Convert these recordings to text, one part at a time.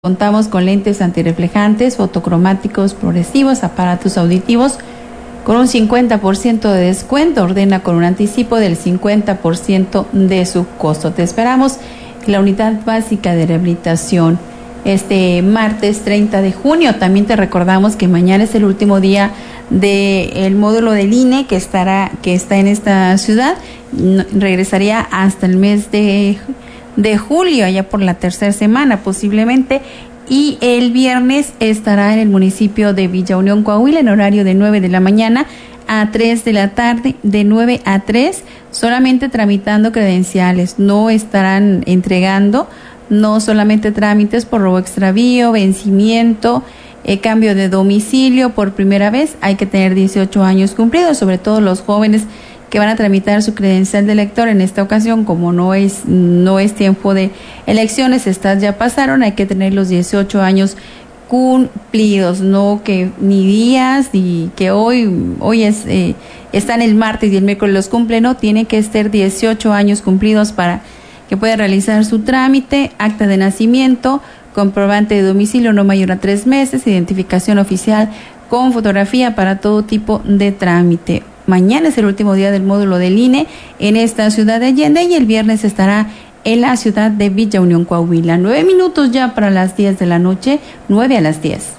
Contamos con lentes antirreflejantes, fotocromáticos progresivos, aparatos auditivos con un 50% de descuento. Ordena con un anticipo del 50% de su costo. Te esperamos en la unidad básica de rehabilitación este martes 30 de junio. También te recordamos que mañana es el último día del módulo del INE que está en esta ciudad. Regresaría hasta el mes de julio, allá por la tercera semana posiblemente, y el viernes estará en el municipio de Villa Unión, Coahuila, en horario de 9 de la mañana a 3 de la tarde, de 9 a 3, solamente tramitando credenciales. No estarán entregando, no solamente trámites por robo, extravío, vencimiento, cambio de domicilio por primera vez. Hay que tener 18 años cumplidos, sobre todo los jóvenes que van a tramitar su credencial de elector en esta ocasión. Como no es tiempo de elecciones, estas ya pasaron, hay que tener los 18 años cumplidos, no que ni días, ni que hoy están el martes y el miércoles los cumple, no, tiene que ser 18 años cumplidos para que pueda realizar su trámite, acta de nacimiento, comprobante de domicilio no mayor a 3 meses, identificación oficial con fotografía para todo tipo de trámite. Mañana es el último día del módulo del INE en esta ciudad de Allende y el viernes estará en la ciudad de Villa Unión, Coahuila. 9 minutos ya para las 10 de la noche, 9 a las 10.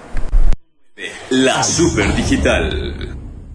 La Super Digital.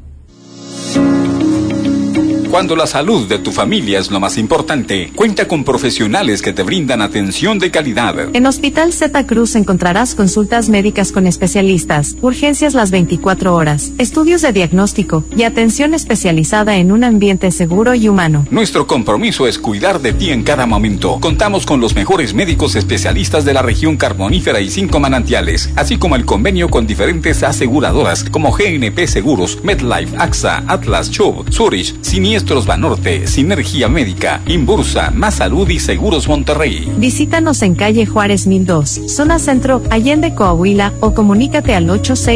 Cuando la salud de tu familia es lo más importante, cuenta con profesionales que te brindan atención de calidad. En Hospital Zeta Cruz encontrarás consultas médicas con especialistas, urgencias las 24 horas, estudios de diagnóstico y atención especializada en un ambiente seguro y humano. Nuestro compromiso es cuidar de ti en cada momento. Contamos con los mejores médicos especialistas de la región carbonífera y 5 manantiales, así como el convenio con diferentes aseguradoras como GNP Seguros, MedLife, AXA, Atlas, Chubb, Zurich, Siniestros Banorte, Sinergia Médica, Inbursa, Más Salud y Seguros Monterrey. Visítanos en calle Juárez 1002, zona centro, Allende, Coahuila, o comunícate al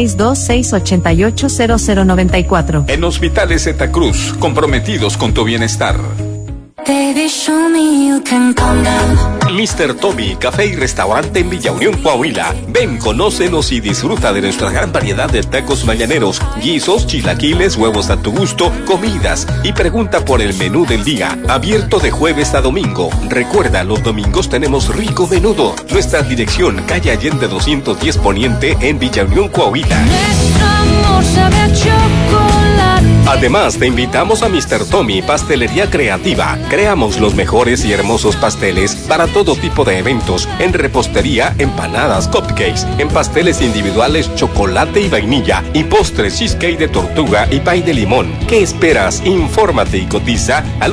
862-688-0094. En Hospitales Zeta Cruz, comprometidos con tu bienestar. Baby, show me you can calm down. Mr. Tommy, café y restaurante en Villa Unión, Coahuila. Ven, conócenos y disfruta de nuestra gran variedad de tacos mañaneros, guisos, chilaquiles, huevos a tu gusto, comidas, y pregunta por el menú del día. Abierto de jueves a domingo. Recuerda, los domingos tenemos rico menudo. Nuestra dirección, calle Allende 210 Poniente, en Villa Unión, Coahuila. Nuestro amor sabe a chocolate. Además, te invitamos a Mr. Tommy, Pastelería Creativa. Creamos los mejores y hermosos pasteles para todo tipo de eventos, en repostería, empanadas, cupcakes, en pasteles individuales, chocolate y vainilla, y postres, cheesecake de tortuga y pay de limón. ¿Qué esperas? Infórmate y cotiza al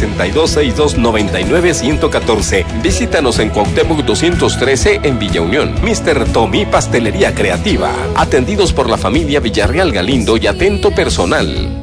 862-6299-114. Visítanos en Cuauhtémoc 213 en Villa Unión. Mr. Tommy, Pastelería Creativa. Atendidos por la familia Villarreal Galindo y atento personal.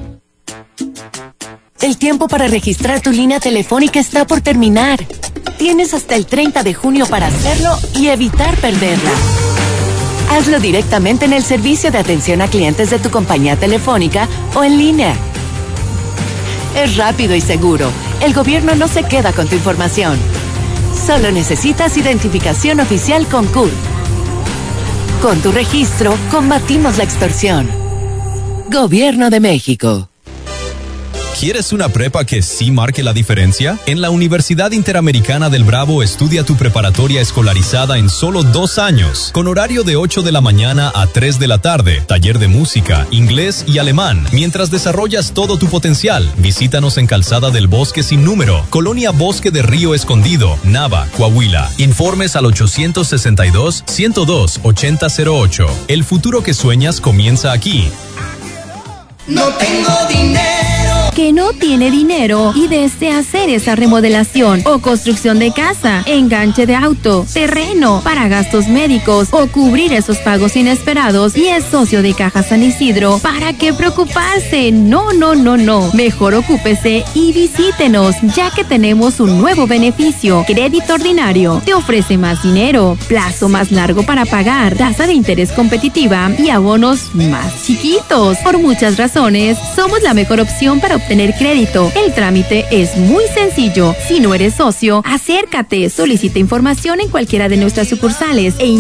El tiempo para registrar tu línea telefónica está por terminar. Tienes hasta el 30 de junio para hacerlo y evitar perderla. Hazlo directamente en el servicio de atención a clientes de tu compañía telefónica o en línea. Es rápido y seguro. El gobierno no se queda con tu información. Solo necesitas identificación oficial con CURP. Con tu registro, combatimos la extorsión. Gobierno de México. ¿Quieres una prepa que sí marque la diferencia? En la Universidad Interamericana del Bravo estudia tu preparatoria escolarizada en solo 2 años, con horario de 8 de la mañana a 3 de la tarde, taller de música, inglés y alemán, mientras desarrollas todo tu potencial. Visítanos en Calzada del Bosque Sin Número, Colonia Bosque de Río Escondido, Nava, Coahuila. Informes al 862-102-8008. El futuro que sueñas comienza aquí. No tengo dinero. Que no tiene dinero y desea hacer esa remodelación o construcción de casa, enganche de auto, terreno, para gastos médicos o cubrir esos pagos inesperados y es socio de Caja San Isidro. ¿Para qué preocuparse? No. Mejor ocúpese y visítenos, ya que tenemos un nuevo beneficio. Crédito ordinario. Te ofrece más dinero, plazo más largo para pagar, tasa de interés competitiva y abonos más chiquitos. Por muchas razones, somos la mejor opción para obtener crédito. El trámite es muy sencillo. Si no eres socio, acércate, solicita información en cualquiera de nuestras sucursales e